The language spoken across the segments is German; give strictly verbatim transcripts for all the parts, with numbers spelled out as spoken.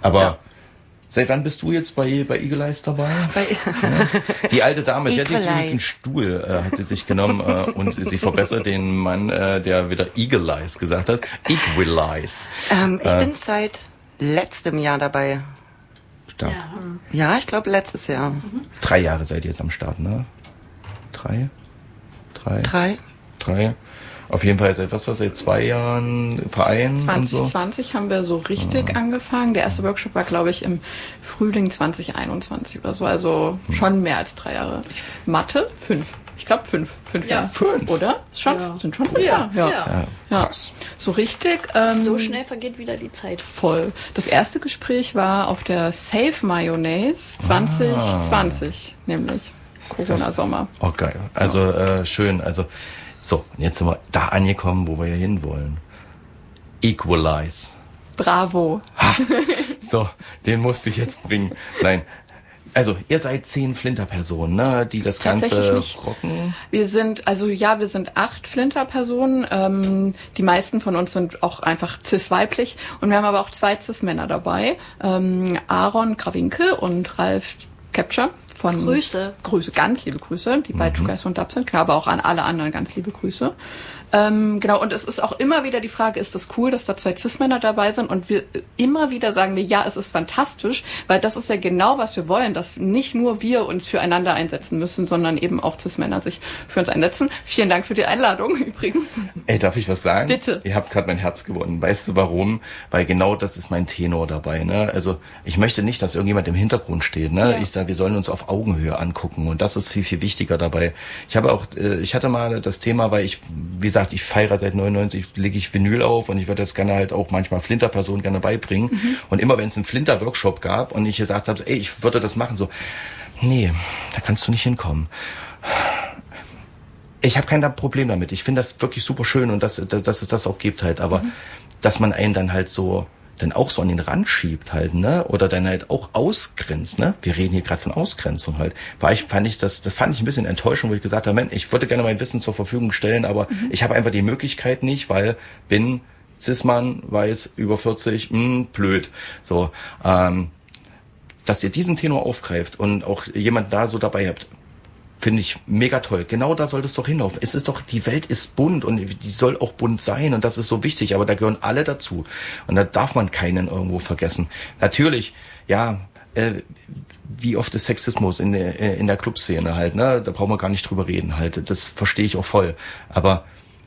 Aber Ja. Seit wann bist du jetzt bei, bei Eagle Eyes dabei? Bei ja. Die alte Dame, sie hat jetzt übrigens einen Stuhl, äh, hat sie sich genommen äh, und sie verbessert den Mann, äh, der wieder Eagle Eyes gesagt hat. Eagle Eyes. Ähm, ich äh, bin seit letztem Jahr dabei. Stark. Ja, ja ich glaube letztes Jahr. Mhm. Drei Jahre seid ihr jetzt am Start, ne? Drei? Drei? Drei. Drei. Auf jeden Fall seit was war seit zwei Jahren Verein zwanzig zwanzig und so? haben wir so richtig ja. angefangen. Der erste Workshop war, glaube ich, im Frühling zwanzig einundzwanzig oder so. Also hm. schon mehr als drei Jahre. Mathe? Fünf. Ich glaube fünf. Fünf ja. Jahre. Fünf? Oder? Schon, ja. Sind schon fünf ja. Jahre. Ja. Ja. Ja. Krass. So richtig. Ähm, so schnell vergeht wieder die Zeit. Voll. Das erste Gespräch war auf der Save Mayonnaise zwanzig zwanzig, ah. nämlich. Corona-Sommer. Oh, geil. Also äh, schön. Also so, und jetzt sind wir da angekommen, wo wir ja hinwollen. Equalize. Bravo. Ha, so, den musste ich jetzt bringen. Nein. Also, ihr seid zehn Flinterpersonen, ne, die das Ganze rocken. Wir sind, also ja, wir sind acht Flinterpersonen. Ähm, die meisten von uns sind auch einfach cis-weiblich. Und wir haben aber auch zwei cis-Männer dabei. Ähm, Aaron Krawinke und Ralf Capture. Von Grüße. Grüße, ganz liebe Grüße, die mhm. bei Two Guys One Dub sind, aber auch an alle anderen ganz liebe Grüße. Ähm, genau, und es ist auch immer wieder die Frage, ist das cool, dass da zwei Cis-Männer dabei sind? Und wir immer wieder sagen wir, ja, es ist fantastisch, weil das ist ja genau, was wir wollen, dass nicht nur wir uns füreinander einsetzen müssen, sondern eben auch Cis-Männer sich für uns einsetzen. Vielen Dank für die Einladung übrigens. Ey, darf ich was sagen? Bitte. Ihr habt gerade mein Herz gewonnen. Weißt du warum? Weil genau das ist mein Tenor dabei. Ne? Also ich möchte nicht, dass irgendjemand im Hintergrund steht. Ne? Ja. Ich sage, wir sollen uns auf Augenhöhe angucken und das ist viel, viel wichtiger dabei. Ich habe auch, äh, ich hatte mal das Thema, weil ich, wie gesagt, ich feiere seit neunundneunzig, lege ich Vinyl auf und ich würde das gerne halt auch manchmal Flinterpersonen gerne beibringen. Mhm. Und immer wenn es einen Flinter-Workshop gab und ich gesagt habe, ey, ich würde das machen, so, nee, da kannst du nicht hinkommen. Ich habe kein Problem damit. Ich finde das wirklich super schön und dass, dass es das auch gibt halt. Aber mhm. dass man einen dann halt so dann auch so an den Rand schiebt halt, ne? Oder dann halt auch ausgrenzt, ne? Wir reden hier gerade von Ausgrenzung halt. War ich, fand ich das, das fand ich ein bisschen enttäuschend, wo ich gesagt habe, Mensch, ich würde gerne mein Wissen zur Verfügung stellen, aber mhm. ich habe einfach die Möglichkeit nicht, weil bin Cis-Mann, weiß, über vierzig, mh, blöd. So, ähm, dass ihr diesen Tenor aufgreift und auch jemand da so dabei habt, finde ich mega toll. Genau da soll es doch hinlaufen. Es ist doch, die Welt ist bunt und die soll auch bunt sein und das ist so wichtig, aber da gehören alle dazu. Und da darf man keinen irgendwo vergessen. Natürlich, ja, äh, wie oft ist Sexismus in der, in der Clubszene halt, ne? Da brauchen wir gar nicht drüber reden halt. Das verstehe ich auch voll. Aber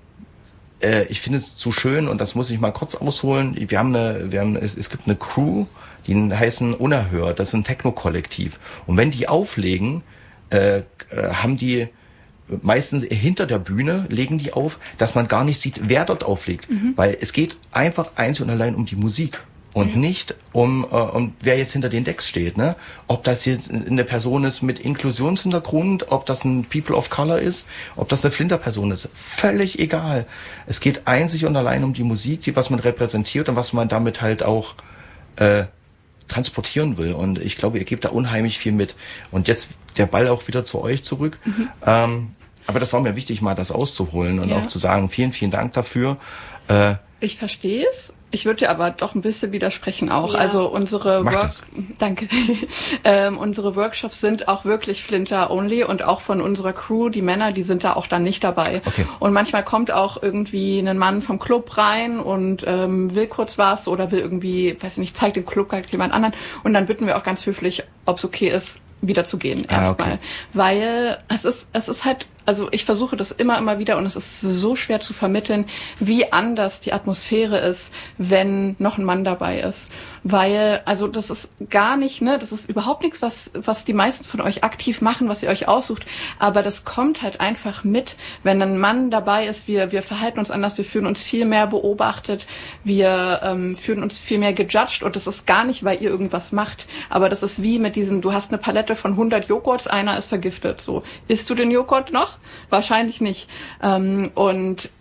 äh, ich finde es zu schön und das muss ich mal kurz ausholen. Wir haben eine, wir haben, es, es gibt eine Crew, die heißen Unerhört. Das ist ein Techno-Kollektiv. Und wenn die auflegen, Äh, äh, haben die meistens hinter der Bühne, legen die auf, dass man gar nicht sieht, wer dort auflegt. Mhm. Weil es geht einfach einzig und allein um die Musik und mhm. nicht um, äh, um wer jetzt hinter den Decks steht. Ne? Ob das jetzt eine Person ist mit Inklusionshintergrund, ob das ein People of Color ist, ob das eine Flinterperson ist. Völlig egal. Es geht einzig und allein um die Musik, die was man repräsentiert und was man damit halt auch äh, transportieren will. Und ich glaube, ihr gebt da unheimlich viel mit. Und jetzt der Ball auch wieder zu euch zurück. Mhm. Ähm, aber das war mir wichtig, mal das auszuholen und ja. auch zu sagen, vielen, vielen Dank dafür. Äh, ich verstehe es. Ich würde dir aber doch ein bisschen widersprechen auch. Ja. Also unsere Mach Work das. Danke. ähm, unsere Workshops sind auch wirklich Flinter-only und auch von unserer Crew, die Männer, die sind da auch dann nicht dabei. Okay. Und manchmal kommt auch irgendwie ein Mann vom Club rein und ähm, will kurz was oder will irgendwie, weiß ich nicht, zeigt den Club halt jemand anderen. Und dann bitten wir auch ganz höflich, ob es okay ist, wieder zu gehen erstmal. Ah, okay. Weil es ist, es ist halt, also ich versuche das immer, immer wieder und es ist so schwer zu vermitteln, wie anders die Atmosphäre ist, wenn noch ein Mann dabei ist. Weil, also das ist gar nicht, ne, das ist überhaupt nichts, was, was die meisten von euch aktiv machen, was ihr euch aussucht, aber das kommt halt einfach mit, wenn ein Mann dabei ist, wir, wir verhalten uns anders, wir fühlen uns viel mehr beobachtet, wir ähm, fühlen uns viel mehr gejudged und das ist gar nicht, weil ihr irgendwas macht, aber das ist wie mit diesen, du hast eine Palette von hundert Joghurts, einer ist vergiftet, so. Isst du den Joghurt noch? Wahrscheinlich nicht. Ähm, und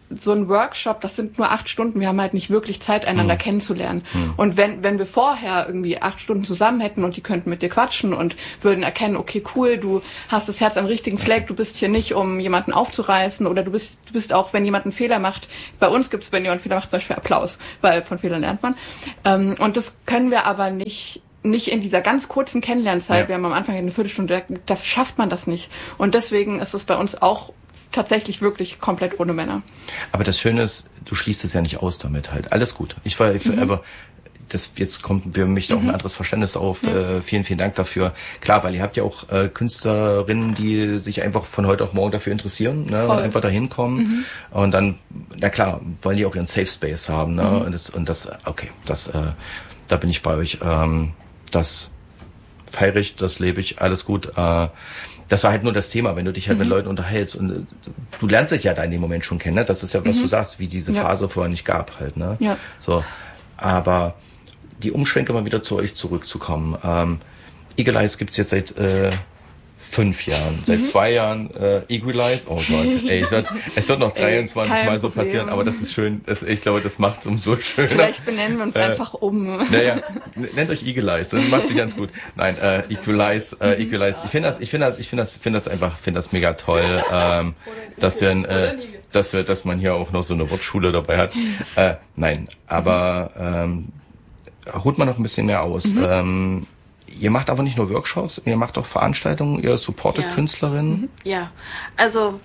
so ein Workshop, das sind nur acht Stunden, wir haben halt nicht wirklich Zeit, einander mhm. kennenzulernen. Mhm. Und wenn wenn wir vorher irgendwie acht Stunden zusammen hätten und die könnten mit dir quatschen und würden erkennen, okay, cool, du hast das Herz am richtigen Fleck, du bist hier nicht, um jemanden aufzureißen, oder du bist du bist auch, wenn jemand einen Fehler macht, bei uns gibt's, wenn jemand einen Fehler macht, zum Beispiel Applaus, weil von Fehlern lernt man. Ähm, und das können wir aber nicht nicht in dieser ganz kurzen Kennenlernzeit, ja. wir haben am Anfang eine Viertelstunde, da, da schafft man das nicht. Und deswegen ist es bei uns auch tatsächlich wirklich komplett ohne Männer. Aber das Schöne ist, du schließt es ja nicht aus damit halt. Alles gut. Ich war, mhm. aber das jetzt kommt für mich auch mhm. ein anderes Verständnis auf. Ja. Äh, vielen, vielen Dank dafür. Klar, weil ihr habt ja auch äh, Künstlerinnen, die sich einfach von heute auf morgen dafür interessieren, ne, und einfach dahin kommen. Mhm. Und dann, na klar, wollen die auch ihren Safe Space haben, ne? Mhm. Und das, und das, okay, das, äh, da bin ich bei euch. Ähm, das feiere ich, das lebe ich, alles gut. Äh, das war halt nur das Thema, wenn du dich halt mhm. mit Leuten unterhältst und äh, du lernst dich ja da in dem Moment schon kennen, ne? Das ist ja, was mhm. du sagst, wie diese Phase ja. vorher nicht gab halt, ne? Ja. So, aber die Umschwenke mal wieder zu euch zurückzukommen. Ähm, Eagle Eyes gibt's jetzt seit äh, fünf Jahren, seit mhm. zwei Jahren äh, Equalize. Oh Gott, ey, ich werd, es wird noch dreiundzwanzig ey, Mal so Problem. passieren, aber das ist schön. Das, ich glaube, das macht's umso schöner. Vielleicht benennen wir uns äh, einfach um. Naja, nennt euch Eagle Eyes, das macht sich ganz gut. Nein, äh, Equalize, äh, Equalize. Ich finde das, ich finde das, ich finde das, finde das einfach, finde das mega toll, ähm, dass wir, äh, dass wir, dass man hier auch noch so eine Wortschule dabei hat. Äh, nein, aber ähm, holt man noch ein bisschen mehr aus. Mhm. Ähm, ihr macht aber nicht nur Workshops, ihr macht auch Veranstaltungen, ihr supportet ja. Künstlerinnen. Mhm. Ja, also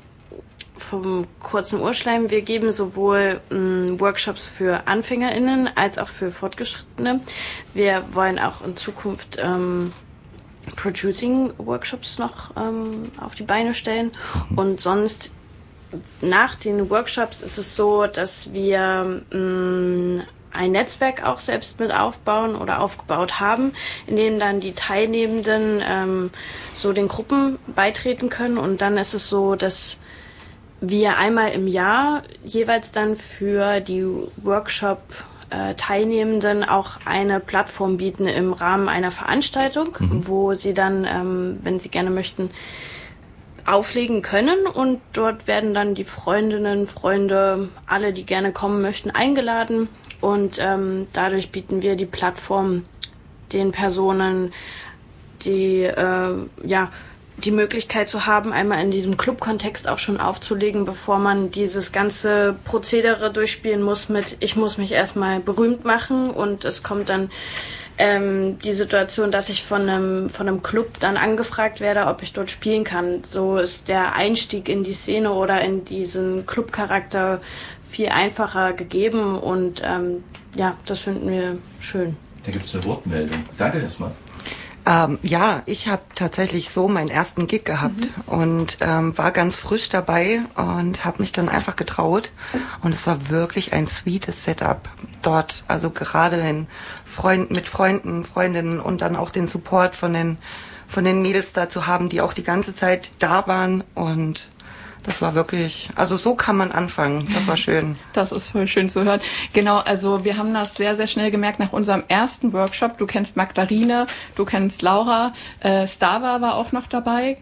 vom kurzen Urschleim, wir geben sowohl mh, Workshops für AnfängerInnen als auch für Fortgeschrittene. Wir wollen auch in Zukunft ähm, Producing-Workshops noch ähm, auf die Beine stellen. Mhm. Und sonst nach den Workshops ist es so, dass wir mh, ein Netzwerk auch selbst mit aufbauen oder aufgebaut haben, in dem dann die Teilnehmenden ähm, so den Gruppen beitreten können. Und dann ist es so, dass wir einmal im Jahr jeweils dann für die Workshop-Teilnehmenden auch eine Plattform bieten im Rahmen einer Veranstaltung, mhm. wo sie dann, ähm, wenn sie gerne möchten, auflegen können. Und dort werden dann die Freundinnen, Freunde, alle, die gerne kommen möchten, eingeladen. Und ähm, dadurch bieten wir die Plattform den Personen, die äh, ja die Möglichkeit zu haben, einmal in diesem Club-Kontext auch schon aufzulegen, bevor man dieses ganze Prozedere durchspielen muss mit, ich muss mich erstmal berühmt machen, und es kommt dann ähm, die Situation, dass ich von einem von einem Club dann angefragt werde, ob ich dort spielen kann. So ist der Einstieg in die Szene oder in diesen Club-Charakter viel einfacher gegeben, und ähm, ja, das finden wir schön. Da gibt es eine Wortmeldung. Danke erstmal. Ähm, ja, ich habe tatsächlich so meinen ersten Gig gehabt mhm. und ähm, war ganz frisch dabei und habe mich dann einfach getraut, und es war wirklich ein sweetes Setup dort, also gerade in Freund, mit Freunden, Freundinnen und dann auch den Support von den von den Mädels da zu haben, die auch die ganze Zeit da waren, und das war wirklich, also so kann man anfangen. Das war schön. Das ist voll schön zu hören. Genau, also wir haben das sehr, sehr schnell gemerkt nach unserem ersten Workshop. Du kennst Magdalene, du kennst Laura, äh, Stava war auch noch dabei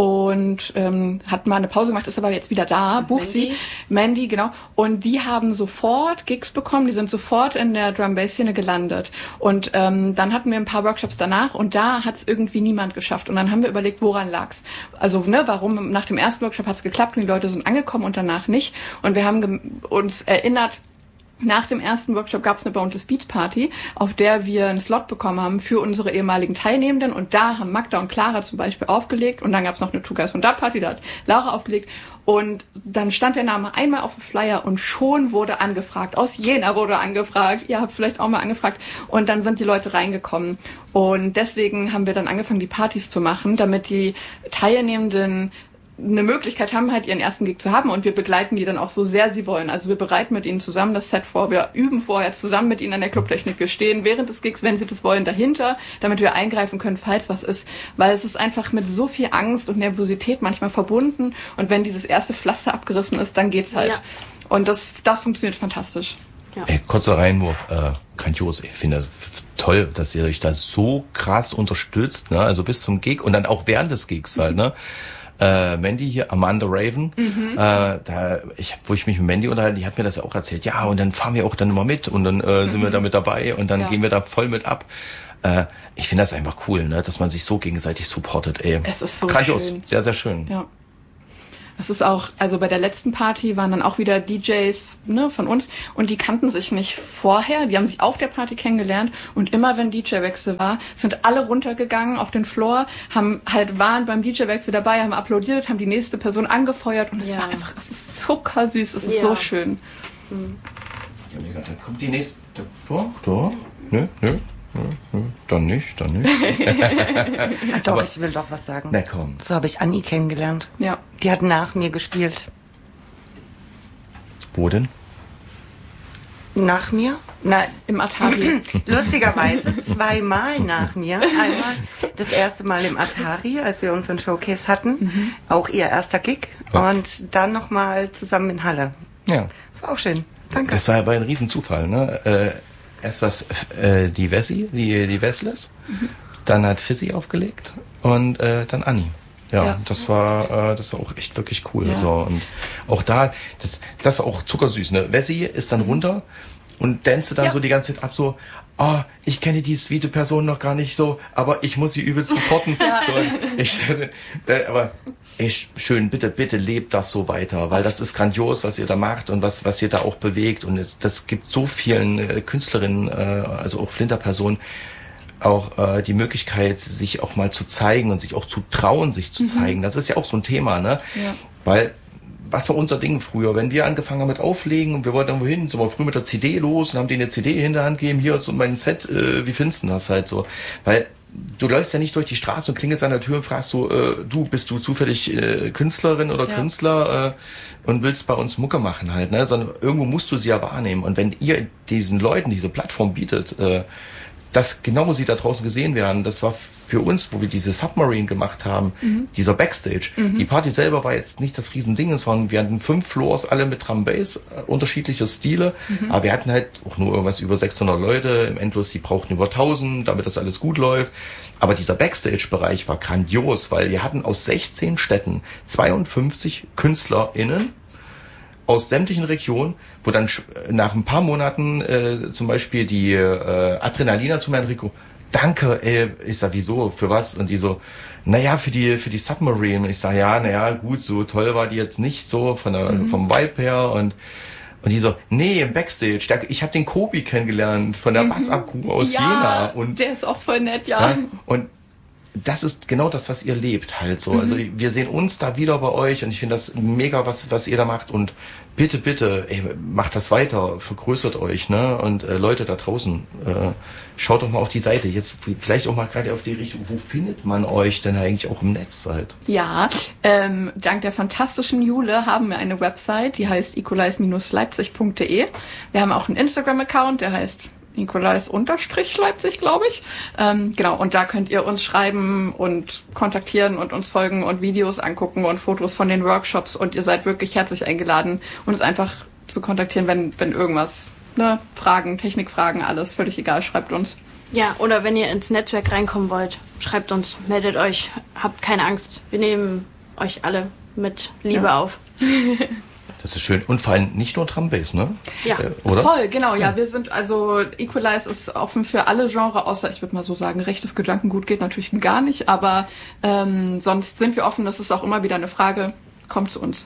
und ähm, hat mal eine Pause gemacht, ist aber jetzt wieder da, bucht sie. Mandy, genau. Und die haben sofort Gigs bekommen, die sind sofort in der Drum-Bass-Szene gelandet. Und ähm, dann hatten wir ein paar Workshops danach, und da hat es irgendwie niemand geschafft. Und dann haben wir überlegt, woran lag's? Also, ne, warum nach dem ersten Workshop hat's geklappt und die Leute sind angekommen und danach nicht. Und wir haben ge- uns erinnert, nach dem ersten Workshop gab es eine Boundless Beats Party, auf der wir einen Slot bekommen haben für unsere ehemaligen Teilnehmenden, und da haben Magda und Clara zum Beispiel aufgelegt, und dann gab es noch eine Two Guys One Dub Party, da hat Laura aufgelegt, und dann stand der Name einmal auf dem Flyer und schon wurde angefragt. Aus Jena wurde angefragt, ihr habt vielleicht auch mal angefragt, und dann sind die Leute reingekommen, und deswegen haben wir dann angefangen, die Partys zu machen, damit die Teilnehmenden eine Möglichkeit haben, halt ihren ersten Gig zu haben, und wir begleiten die dann auch so sehr sie wollen. Also wir bereiten mit ihnen zusammen das Set vor, wir üben vorher zusammen mit ihnen an der Clubtechnik, wir stehen während des Gigs, wenn sie das wollen, dahinter, damit wir eingreifen können, falls was ist, weil es ist einfach mit so viel Angst und Nervosität manchmal verbunden, und wenn dieses erste Pflaster abgerissen ist, dann geht's halt. Ja. Und das, das funktioniert fantastisch. Ja. Ey, kurzer Einwurf, äh, grandios, ich finde das toll, dass ihr euch da so krass unterstützt, ne, also bis zum Gig und dann auch während des Gigs halt, ne. äh, Mandy hier, Amanda Raven, mhm. äh, da, ich, wo ich mich mit Mandy unterhalte, die hat mir das ja auch erzählt. Ja, und dann fahren wir auch dann immer mit und dann äh, sind mhm. wir da mit dabei und dann ja. gehen wir da voll mit ab. Äh, ich finde das einfach cool, ne, dass man sich so gegenseitig supportet. Ey. Es ist so grandios, schön. Sehr, sehr schön. Ja. Es ist auch, also bei der letzten Party waren dann auch wieder D Js, ne, von uns und die kannten sich nicht vorher, die haben sich auf der Party kennengelernt und immer wenn D J-Wechsel war, sind alle runtergegangen auf den Floor, haben halt, waren beim D J-Wechsel dabei, haben applaudiert, haben die nächste Person angefeuert und es ja. war einfach, es ist zuckersüß, es ist ja. so schön. Mhm. Ja, mega, dann kommt die nächste, doch, doch, nö, nö. Ja, ja, dann nicht, dann nicht. Ach doch, aber ich will doch was sagen. Na komm. So habe ich Anni kennengelernt. Ja. Die hat nach mir gespielt. Wo denn? Nach mir? Na, im Atari. Lustigerweise zweimal nach mir. Einmal das erste Mal im Atari, als wir unseren Showcase hatten. Mhm. Auch ihr erster Gig. Ja. Und dann nochmal zusammen in Halle. Ja. Das war auch schön. Danke. Das war ja bei ein Riesenzufall, ne? Äh, Erst was äh, die Wessi, die die Wessless, mhm. dann hat Fizzy aufgelegt und äh, dann Anni. Ja, ja, das war äh, das war auch echt wirklich cool. Ja. So und auch da, das das war auch zuckersüß. Ne, Wessi ist dann mhm. runter und dancete dann ja. so die ganze Zeit ab so. Oh, ich kenne die sweete Person noch gar nicht so, aber ich muss sie übelst supporten. Ja. So, ich, äh, aber ey, schön, bitte, bitte lebt das so weiter, weil das ist grandios, was ihr da macht und was was ihr da auch bewegt und das gibt so vielen äh, Künstlerinnen, äh, also auch Flinterpersonen, auch äh, die Möglichkeit, sich auch mal zu zeigen und sich auch zu trauen, sich zu mhm. zeigen. Das ist ja auch so ein Thema, ne? Ja. Weil was war unser Ding früher? Wenn wir angefangen haben mit Auflegen und wir wollten irgendwo hin, sind wir früh mit der C D los und haben denen eine C D in der Hand gegeben, hier ist so mein Set, äh, wie findest du das halt so? Weil du läufst ja nicht durch die Straße und klingelst an der Tür und fragst so, äh, du, bist du zufällig äh, Künstlerin oder ja. Künstler äh, und willst bei uns Mucke machen halt, ne? Sondern irgendwo musst du sie ja wahrnehmen. Und wenn ihr diesen Leuten diese Plattform bietet, äh, dass genau sie da draußen gesehen werden, das war für uns, wo wir diese Submarine gemacht haben, mhm. dieser Backstage. Mhm. Die Party selber war jetzt nicht das Riesending, es waren, wir hatten fünf Floors, alle mit Drum Bass, äh, unterschiedliche Stile, mhm. aber wir hatten halt auch nur irgendwas über sechshundert Leute, im Endlos, die brauchten über tausend, damit das alles gut läuft. Aber dieser Backstage-Bereich war grandios, weil wir hatten aus sechzehn Städten zweiundfünfzig KünstlerInnen aus sämtlichen Regionen, wo dann nach ein paar Monaten äh, zum Beispiel die äh, Adrenalina zu mir, Enrico, danke, ey, ich sag, wieso, für was? Und die so, naja, für die für die Submarine. Und ich sag, ja, naja, gut, so toll war die jetzt nicht so von der, mhm. vom Vibe her. Und und die so, nee, im Backstage, der, ich habe den Kobi kennengelernt von der mhm. Bass-Up-Crew aus ja, Jena. Und der ist auch voll nett, ja. ja und das ist genau das, was ihr lebt halt so. Mhm. Also wir sehen uns da wieder bei euch und ich finde das mega, was was ihr da macht und bitte, bitte, ey, macht das weiter, vergrößert euch, ne? Und äh, Leute da draußen, äh, schaut doch mal auf die Seite. Jetzt vielleicht auch mal gerade auf die Richtung, wo findet man euch denn eigentlich auch im Netz halt? Ja, ähm, dank der fantastischen Jule haben wir eine Website, die heißt equalize Leipzig punkt de. Wir haben auch einen Instagram-Account, der heißt Equalize-Leipzig, glaube ich. Ähm, genau, und da könnt ihr uns schreiben und kontaktieren und uns folgen und Videos angucken und Fotos von den Workshops und ihr seid wirklich herzlich eingeladen, uns einfach zu kontaktieren, wenn wenn irgendwas, ne, Fragen, Technikfragen, alles, völlig egal, schreibt uns. Ja, oder wenn ihr ins Netzwerk reinkommen wollt, schreibt uns, meldet euch, habt keine Angst, wir nehmen euch alle mit Liebe ja. auf. Das ist schön. Und vor allem nicht nur Drum Bass, ne? Ja, äh, oder? Voll, genau. Ja, wir sind, also Equalize ist offen für alle Genres, außer, ich würde mal so sagen, rechtes Gedankengut geht natürlich gar nicht, aber ähm, sonst sind wir offen. Das ist auch immer wieder eine Frage. Kommt zu uns.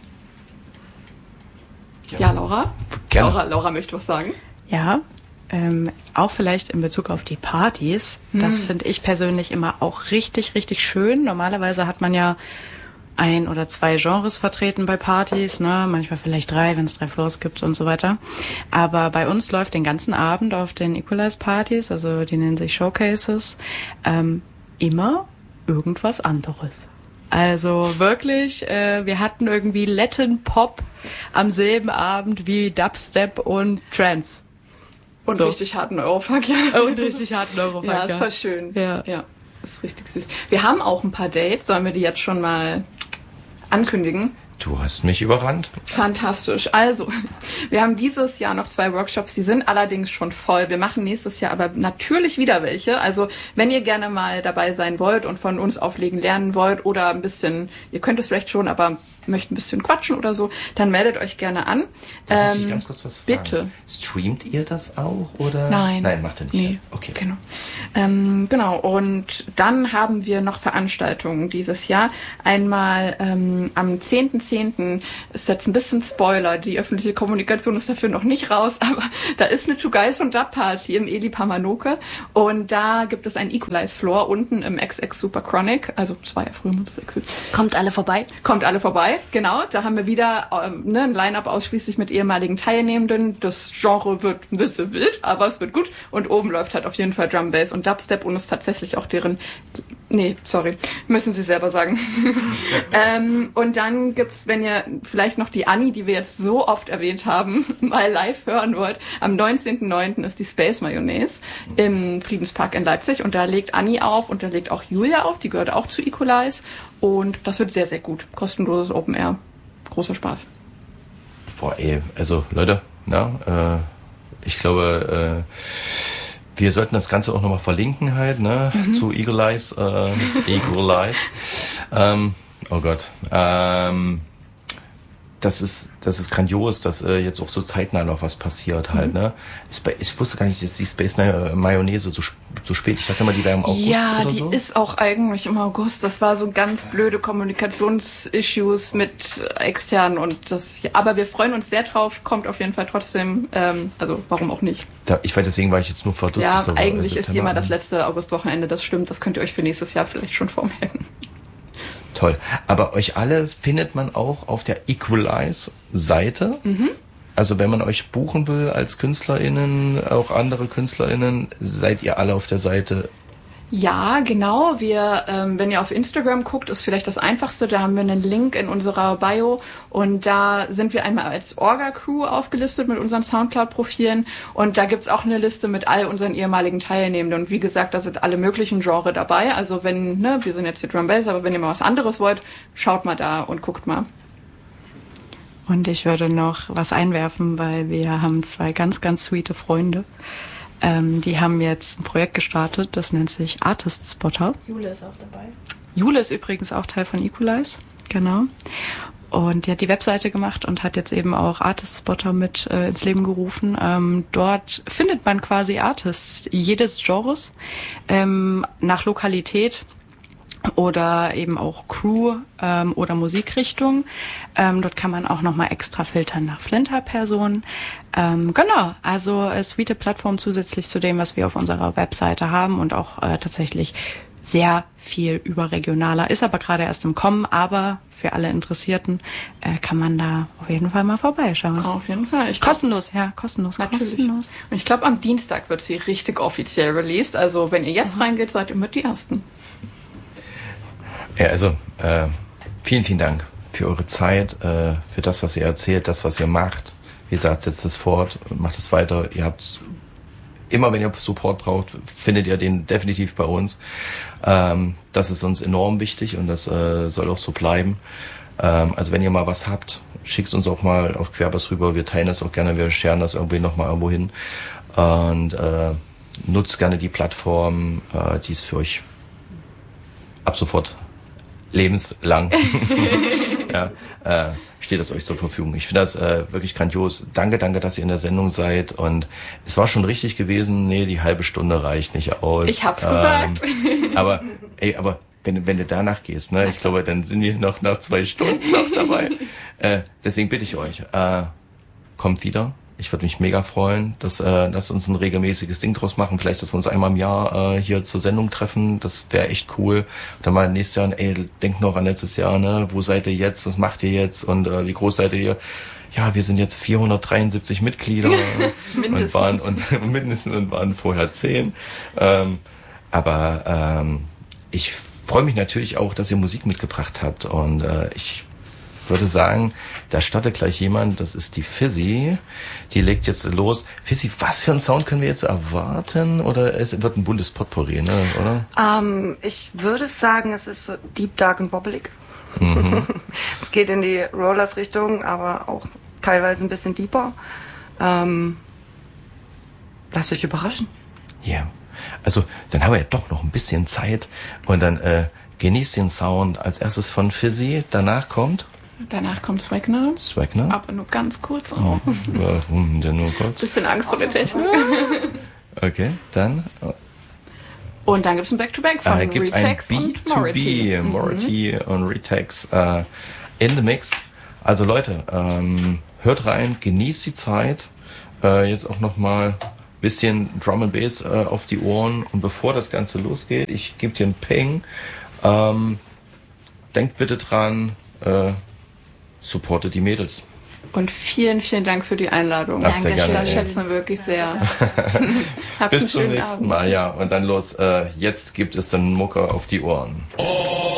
Ja, ja Laura? Gerne. Laura? Laura möchte was sagen. Ja, ähm, auch vielleicht in Bezug auf die Partys. Hm. Das finde ich persönlich immer auch richtig, richtig schön. Normalerweise hat man ja ein oder zwei Genres vertreten bei Partys, ne, manchmal vielleicht drei, wenn es drei Floors gibt und so weiter. Aber bei uns läuft den ganzen Abend auf den Equalize-Partys, also die nennen sich Showcases, ähm, immer irgendwas anderes. Also wirklich, äh, wir hatten irgendwie Latin Pop am selben Abend wie Dubstep und Trance. Und so. Richtig harten Eurofuck, ja. Und richtig harten Eurofuck, ja. Ja, ist voll schön. Ja. Ja, ist richtig süß. Wir haben auch ein paar Dates, sollen wir die jetzt schon mal ankündigen? Du hast mich überrannt. Fantastisch. Also, wir haben dieses Jahr noch zwei Workshops, die sind allerdings schon voll. Wir machen nächstes Jahr aber natürlich wieder welche. Also, wenn ihr gerne mal dabei sein wollt und von uns auflegen lernen wollt oder ein bisschen, ihr könnt es vielleicht schon, aber möchtet ein bisschen quatschen oder so, dann meldet euch gerne an. Darf ähm, ich ganz kurz was fragen? Bitte. Streamt ihr das auch oder? Nein. Nein, macht ihr nicht. Nee. Okay. Genau. Ähm, genau. Und dann haben wir noch Veranstaltungen dieses Jahr. Einmal ähm, am zehnten zehnten ist jetzt ein bisschen Spoiler, die öffentliche Kommunikation ist dafür noch nicht raus, aber da ist eine Two Guys und Dub Party im Eli Pamanoke und da gibt es einen Equalize Floor unten im X X Super Chronic, also das war ja früher mal das X X. Kommt alle vorbei? Kommt alle vorbei. Genau, da haben wir wieder ähm, ne, ein Line-Up ausschließlich mit ehemaligen Teilnehmenden. Das Genre wird ein bisschen wild, aber es wird gut. Und oben läuft halt auf jeden Fall Drum Bass und Dubstep und ist tatsächlich auch deren... Nee, sorry, müssen Sie selber sagen. ähm, und dann gibt's, wenn ihr vielleicht noch die Anni, die wir jetzt so oft erwähnt haben, mal live hören wollt, am neunzehnten neunten ist die Space Mayonnaise im Friedenspark in Leipzig und da legt Anni auf und da legt auch Julia auf, die gehört auch zu Equalize. Und das wird sehr, sehr gut. Kostenloses Open Air. Großer Spaß. Boah, ey, also Leute, na, äh, ich glaube, äh, wir sollten das Ganze auch nochmal verlinken halt, ne, mhm. zu Equalize, äh, Equalize. ähm, oh Gott, ähm, das ist, das ist grandios, dass äh, jetzt auch so zeitnah noch was passiert halt, mhm. ne. Ich, ich wusste gar nicht, dass die Space Mayonnaise so, so spät, ich dachte immer, die wäre im August ja, oder so. Ja, die ist auch eigentlich im August. Das war so ganz blöde Kommunikationsissues mit externen und das, aber wir freuen uns sehr drauf, kommt auf jeden Fall trotzdem, ähm, also warum auch nicht. Da, ich weiß, deswegen war ich jetzt nur verdutzt. Ja, so eigentlich September ist hier mal das letzte Augustwochenende, das stimmt, das könnt ihr euch für nächstes Jahr vielleicht schon vormerken. Toll. Aber euch alle findet man auch auf der Equalize-Seite. Mhm. Also wenn man euch buchen will als KünstlerInnen, auch andere KünstlerInnen, seid ihr alle auf der Seite. Ja, genau. Wir, ähm, wenn ihr auf Instagram guckt, ist vielleicht das Einfachste. Da haben wir einen Link in unserer Bio und da sind wir einmal als Orga-Crew aufgelistet mit unseren Soundcloud-Profilen und da gibt's auch eine Liste mit all unseren ehemaligen Teilnehmenden und wie gesagt, da sind alle möglichen Genre dabei. Also wenn, ne, wir sind jetzt die Drum Bass, aber wenn ihr mal was anderes wollt, schaut mal da und guckt mal. Und ich würde noch was einwerfen, weil wir haben zwei ganz, ganz sweete Freunde. Ähm, die haben jetzt ein Projekt gestartet, das nennt sich Artist Spotter. Jule ist auch dabei. Jule ist übrigens auch Teil von Equalize, genau. Und die hat die Webseite gemacht und hat jetzt eben auch Artist Spotter mit äh, ins Leben gerufen. Ähm, dort findet man quasi Artists jedes Genres ähm, nach Lokalität oder eben auch Crew ähm, oder Musikrichtung. Ähm, dort kann man auch nochmal extra filtern nach Flinter-Personen. Ähm, genau, also äh, sweete Plattform zusätzlich zu dem, was wir auf unserer Webseite haben und auch äh, tatsächlich sehr viel überregionaler. Ist aber gerade erst im Kommen, aber für alle Interessierten äh, kann man da auf jeden Fall mal vorbeischauen. Auf jeden Fall. Ich glaub, kostenlos, ja, kostenlos, natürlich. kostenlos. Und ich glaube, am Dienstag wird sie richtig offiziell released. Also wenn ihr jetzt mhm. reingeht, seid ihr mit die Ersten. Ja, also äh, vielen, vielen Dank für eure Zeit, äh, für das, was ihr erzählt, das, was ihr macht. Wie gesagt, setzt es fort, macht es weiter. Ihr habt immer, wenn ihr Support braucht, findet ihr den definitiv bei uns. Ähm, das ist uns enorm wichtig und das äh, soll auch so bleiben. Ähm, also wenn ihr mal was habt, schickt uns auch mal auf Querbass rüber. Wir teilen das auch gerne, wir scheren das irgendwie nochmal irgendwo hin. Und äh, nutzt gerne die Plattform, äh, die ist für euch ab sofort lebenslang ja, äh, steht das euch zur Verfügung. Ich finde das äh, wirklich grandios. Danke, danke, dass ihr in der Sendung seid. Und es war schon richtig gewesen. Nee, die halbe Stunde reicht nicht aus. Ich hab's ähm, gesagt. Aber, ey, aber wenn, wenn du danach gehst, ne, ich glaube, dann sind wir noch nach zwei Stunden noch dabei. äh, deswegen bitte ich euch, äh, kommt wieder. Ich würde mich mega freuen, dass äh, lasst uns ein regelmäßiges Ding draus machen. Vielleicht, dass wir uns einmal im Jahr äh, hier zur Sendung treffen. Das wäre echt cool. Dann mal nächstes Jahr, ey, denkt noch an letztes Jahr, ne? Wo seid ihr jetzt? Was macht ihr jetzt? Und äh, wie groß seid ihr? Ja, wir sind jetzt vierhundertdreiundsiebzig Mitglieder und waren und mindestens und waren vorher zehn. Ähm, aber ähm, ich freue mich natürlich auch, dass ihr Musik mitgebracht habt und äh, ich würde sagen, da startet gleich jemand, das ist die Fizzy, die legt jetzt los. Fizzy, was für einen Sound können wir jetzt erwarten? Oder es wird ein buntes Potpourri, ne? Oder? Ähm, ich würde sagen, es ist so deep, dark und wobblig. Mhm. Es geht in die Rollers-Richtung, aber auch teilweise ein bisschen deeper. Ähm, lasst euch überraschen. Ja, yeah. Also dann haben wir ja doch noch ein bisschen Zeit und dann äh, genießt den Sound. Als erstes von Fizzy, danach kommt... Danach kommt Swagner. Swagner? Aber nur ganz kurz auch. Oh, warum denn nur kurz? Bisschen Angst vor der Technik. Okay, dann... Und dann gibt's ein Back-to-Back von äh, gibt's Retex ein und B zwei B, Mority. Mority mhm. und Retex äh, in the Mix. Also Leute, ähm, hört rein, genießt die Zeit. Äh, jetzt auch nochmal ein bisschen Drum and Bass äh, auf die Ohren. Und bevor das Ganze losgeht, ich gebe dir einen Ping. Ähm, denkt bitte dran, äh, supportet die Mädels. Und vielen, vielen Dank für die Einladung. Ach, sehr gerne, Das ey. schätzen wir wirklich sehr. Habt Bis einen zum schönen nächsten Abend. Mal, ja. Und dann los, äh, jetzt gibt es dann Mucke auf die Ohren.